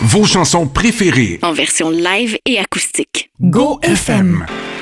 Vos chansons préférées. En version live et acoustique. Go FM.